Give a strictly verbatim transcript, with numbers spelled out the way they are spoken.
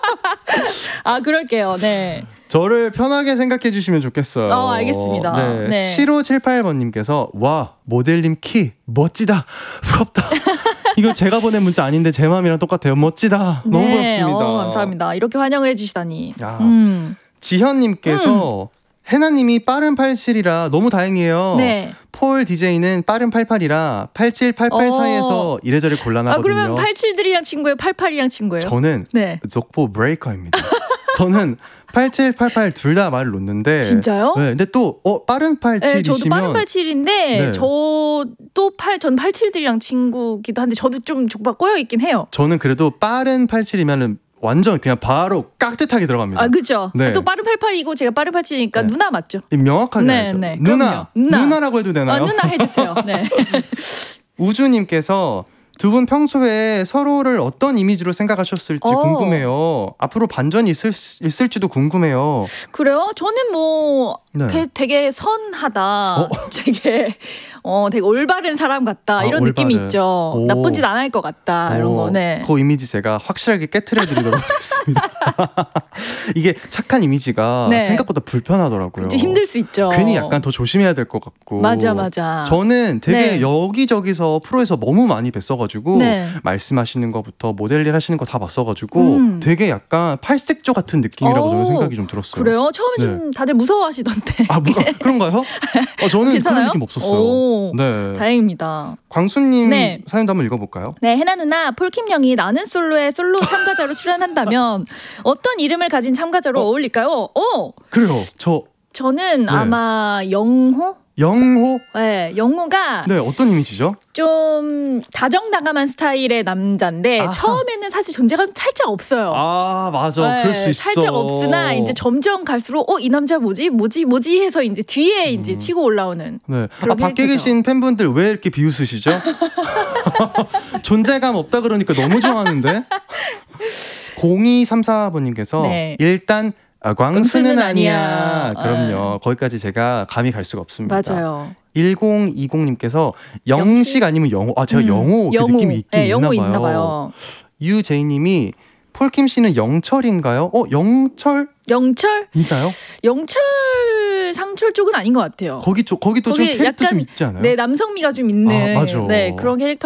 아, 그럴게요. 네. 저를 편하게 생각해 주시면 좋겠어요. 어, 알겠습니다. 네. 네. 칠오칠팔 번님께서 와, 모델님 키 멋지다. 부럽다. 이거 제가 보낸 문자 아닌데 제 마음이랑 똑같아요. 멋지다. 너무 네. 부럽습니다. 어, 감사합니다. 이렇게 환영을 해주시다니. 야. 음. 지현님께서 음. 해나님이 빠른 팔십칠이라 너무 다행이에요. 네. 폴 디제이는 빠른 팔십팔이라 팔십칠, 팔십팔 어. 사이에서 이래저래 곤란하거든요. 아, 그러면 팔십칠들이랑 친구예요? 팔십팔이랑 친구예요? 저는 네. 족보 브레이커입니다. 저는 팔십칠, 팔십팔 둘 다 말을 놓는데. 진짜요? 네. 근데 또 어, 빠른 팔십칠이시면. 네, 저도 빠른 팔십칠인데 네. 저도 팔, 전 팔십칠들이랑 친구기도 한데 저도 좀 족바 꼬여 있긴 해요. 저는 그래도 빠른 팔십칠이면은 완전 그냥 바로 깍듯하게 들어갑니다. 아, 그렇죠. 네. 또 빠른 팔십팔이고 제가 빠른 팔십칠이니까 네. 누나 맞죠? 명확하게 네, 알죠. 네. 누나, 누나, 누나라고 해도 되나요? 아, 누나 해주세요. 네. 우주님께서 두 분 평소에 서로를 어떤 이미지로 생각하셨을지 어. 궁금해요. 앞으로 반전이 있을, 있을지도 궁금해요. 그래요? 저는 뭐 네. 되게, 되게 선하다. 어? 되게 어 되게 올바른 사람 같다. 아, 이런 올바른. 느낌이 있죠. 오. 나쁜 짓 안 할 것 같다. 이런 거. 네. 그 이미지 제가 확실하게 깨트려드리도록 하겠습니다. 이게 착한 이미지가 네. 생각보다 불편하더라고요. 좀 힘들 수 있죠. 괜히 약간 더 조심해야 될 것 같고. 맞아, 맞아. 저는 되게 네. 여기저기서 프로에서 너무 많이 뵀어가지고 네. 말씀하시는 것부터 모델 일 하시는 거 다 봤어가지고 음. 되게 약간 팔색조 같은 느낌이라고 오. 저는 생각이 좀 들었어요. 그래요? 처음에 네. 좀 다들 무서워하시던데. 아, 뭐가 그런가요? 어, 저는 괜찮아요? 그런 느낌 없었어요. 오, 네. 다행입니다. 광수님 네. 사연도 한번 읽어볼까요? 네, 해나 누나, 폴킴 형이 나는 솔로의 솔로 참가자로 출연한다면 어떤 이름을 가진 참가자로 어? 어울릴까요? 오, 그래요. 저 저는 네. 아마 영호? 영호? 네, 영호가 네, 어떤 이미지죠? 좀 다정다감한 스타일의 남자인데 아하. 처음에는 사실 존재감 살짝 없어요. 아, 맞아. 네, 그럴 수 있어. 살짝 없으나 이제 점점 갈수록 어, 이 남자 뭐지? 뭐지? 뭐지? 해서 이제 뒤에 이제 음. 치고 올라오는. 네. 그런 아, 밖에 캐릭터죠. 계신 팬분들 왜 이렇게 비웃으시죠? 존재감 없다 그러니까 너무 좋아하는데. 공이삼사 번님께서 네. 일단 아, 광수는 광수는 아니야. 아니야. 그럼요. 거기까지 제가 감이 갈 수가 없습니다. 맞아요. 일공이공님께서 영식 아니면 영호. 아, 제가 음, 영호 그 영호. 느낌이 있긴 네, 있나 영호 봐요. 있나 봐요. 유제이님이 폴킴 씨는 영철인가요? 어, 영철? 영철? 있나요? 영철 상철 쪽은 아닌 것 같아요. 거기 쪽 거기 또 좀 거기 캐릭터 약간 좀 있지 않아요? 네, 남성미가 좀 있는 아, 맞아. 네, 그런 캐릭터